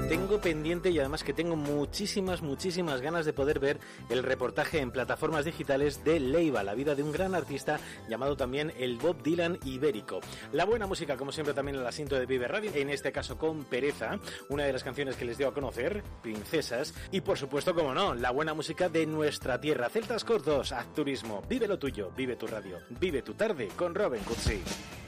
tengo pendiente y además que tengo muchísimas ganas de poder ver el reportaje en plataformas digitales de Leiva, la vida de un gran artista llamado también el Bob Dylan ibérico. La buena música, como siempre, también en el asiento de Vive Radio, en este caso con Pereza, una de las canciones que les dio a conocer, Princesas, y por supuesto, como no, la buena música de nuestra tierra, Celtas Cortos, Haz Turismo, vive lo tuyo, vive tu radio, vive tu tarde con Robin Cutsi.